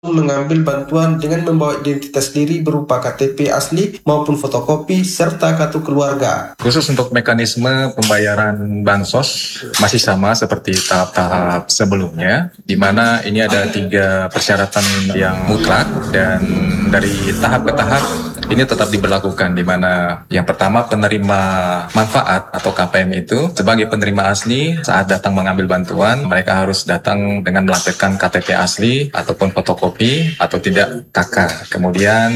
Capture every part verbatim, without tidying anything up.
mengambil bantuan dengan membawa identitas diri berupa K T P asli maupun fotokopi serta kartu keluarga. Khusus untuk mekanisme pembayaran bansos masih sama seperti tahap-tahap sebelumnya, di mana ini ada tiga persyaratan yang mutlak dan dari tahap ke tahap ini tetap diberlakukan, di mana yang pertama penerima manfaat atau K P M itu sebagai penerima asli saat datang mengambil bantuan mereka harus datang dengan melampirkan K T P asli ataupun fotokopi atau tidak K K. Kemudian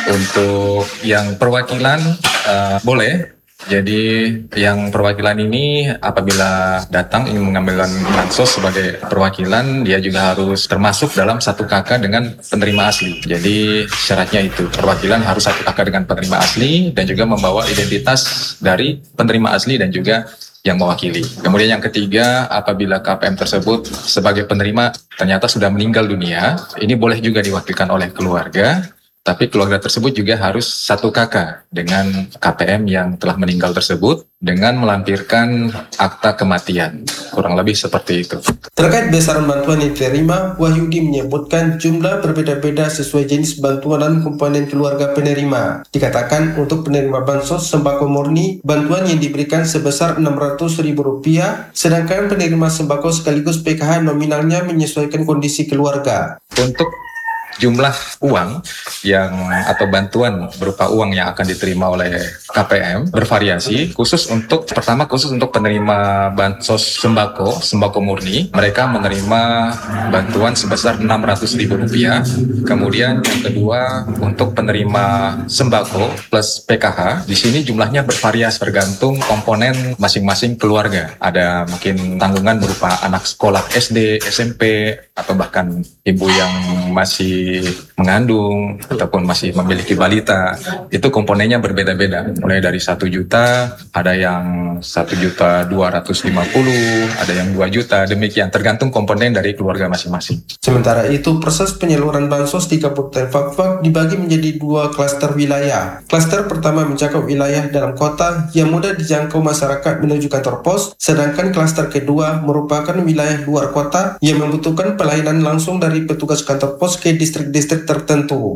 untuk yang perwakilan uh, boleh. Jadi yang perwakilan ini apabila datang ingin mengambil bansos sebagai perwakilan, dia juga harus termasuk dalam satu K K dengan penerima asli. Jadi syaratnya itu, perwakilan harus satu K K dengan penerima asli dan juga membawa identitas dari penerima asli dan juga yang mewakili. Kemudian yang ketiga, apabila K P M tersebut sebagai penerima ternyata sudah meninggal dunia, ini boleh juga diwakilkan oleh keluarga. Tapi keluarga tersebut juga harus satu K K dengan K P M yang telah meninggal tersebut dengan melampirkan akta kematian. Kurang lebih seperti itu. Terkait besaran bantuan yang diterima, Wahyudi menyebutkan jumlah berbeda-beda sesuai jenis bantuan dan komponen keluarga penerima. Dikatakan untuk penerima bansos sembako murni, bantuan yang diberikan sebesar enam ratus ribu rupiah, sedangkan penerima sembako sekaligus P K H nominalnya menyesuaikan kondisi keluarga. Untuk jumlah uang yang atau bantuan berupa uang yang akan diterima oleh K P M bervariasi. Khusus untuk pertama khusus untuk penerima bansos sembako sembako murni, mereka menerima bantuan sebesar enam ratus ribu rupiah. Kemudian yang kedua untuk penerima sembako plus P K H, di sini jumlahnya bervariasi tergantung komponen masing-masing keluarga. Ada mungkin tanggungan berupa anak sekolah S D, S M P, atau bahkan ibu yang masih mengandung ataupun masih memiliki balita, itu komponennya berbeda-beda, mulai dari satu juta, ada yang satu juta dua ratus lima puluh, ada yang dua juta, demikian tergantung komponen dari keluarga masing-masing. Sementara itu, proses penyaluran bansos di Kabupaten Fakfak dibagi menjadi dua klaster wilayah. Klaster pertama mencakup wilayah dalam kota yang mudah dijangkau masyarakat menuju kantor pos, sedangkan klaster kedua merupakan wilayah luar kota yang membutuhkan pelayanan langsung dari petugas kantor pos ke distrik-distrik tertentu.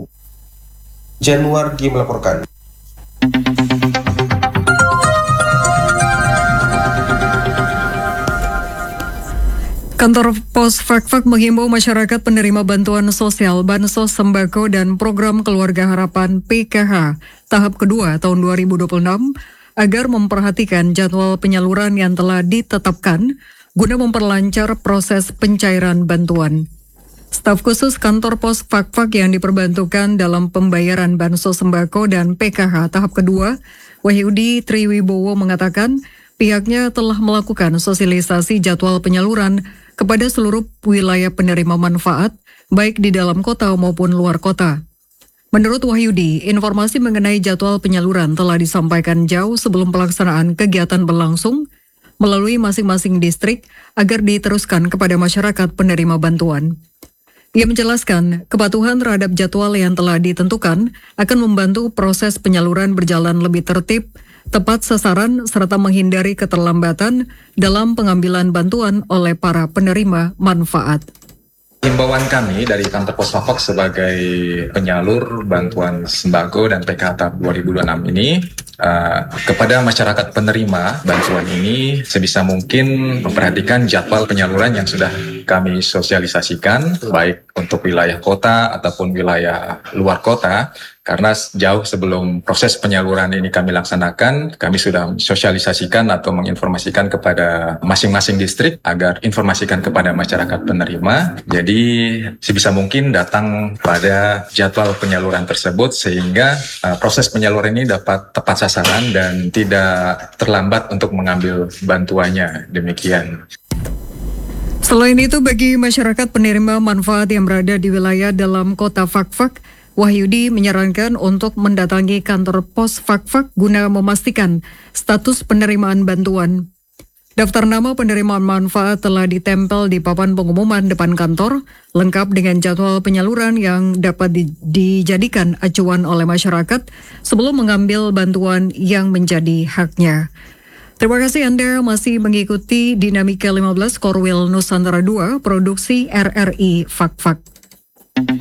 Januar dia melaporkan. Kantor Pos Fakfak menghimbau masyarakat penerima bantuan sosial, bansos sembako dan program Keluarga Harapan P K H tahap kedua tahun dua ribu dua puluh enam agar memperhatikan jadwal penyaluran yang telah ditetapkan guna memperlancar proses pencairan bantuan. Staf khusus Kantor Pos Fakfak yang diperbantukan dalam pembayaran bansos sembako dan P K H tahap kedua, Wahyudi Triwibowo mengatakan pihaknya telah melakukan sosialisasi jadwal penyaluran kepada seluruh wilayah penerima manfaat, baik di dalam kota maupun luar kota. Menurut Wahyudi, informasi mengenai jadwal penyaluran telah disampaikan jauh sebelum pelaksanaan kegiatan berlangsung melalui masing-masing distrik agar diteruskan kepada masyarakat penerima bantuan. Ia menjelaskan, kepatuhan terhadap jadwal yang telah ditentukan akan membantu proses penyaluran berjalan lebih tertib, tepat sasaran, serta menghindari keterlambatan dalam pengambilan bantuan oleh para penerima manfaat. Himbauan kami dari Kantor Pos Fakfak sebagai penyalur bantuan sembako dan P K H tahap dua ribu dua puluh enam ini uh, kepada masyarakat penerima bantuan ini sebisa mungkin memperhatikan jadwal penyaluran yang sudah kami sosialisasikan baik untuk wilayah kota ataupun wilayah luar kota. Karena jauh sebelum proses penyaluran ini kami laksanakan, kami sudah sosialisasikan atau menginformasikan kepada masing-masing distrik agar informasikan kepada masyarakat penerima. Jadi sebisa mungkin datang pada jadwal penyaluran tersebut sehingga uh, proses penyaluran ini dapat tepat sasaran dan tidak terlambat untuk mengambil bantuannya. Demikian. Selain itu, bagi masyarakat penerima manfaat yang berada di wilayah dalam kota Fakfak, Wahyudi menyarankan untuk mendatangi kantor pos Fakfak guna memastikan status penerimaan bantuan. Daftar nama penerimaan manfaat telah ditempel di papan pengumuman depan kantor, lengkap dengan jadwal penyaluran yang dapat di- dijadikan acuan oleh masyarakat sebelum mengambil bantuan yang menjadi haknya. Terima kasih Anda masih mengikuti Dinamika lima belas Korwil Nusantara dua, produksi R R I Fakfak.